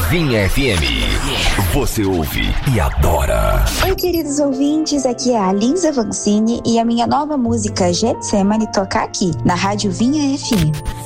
Vinha FM. Você ouve e adora. Oi, queridos ouvintes, aqui é a Lisa Vancini e a minha nova música Getsemane toca aqui, na Rádio Vinha FM.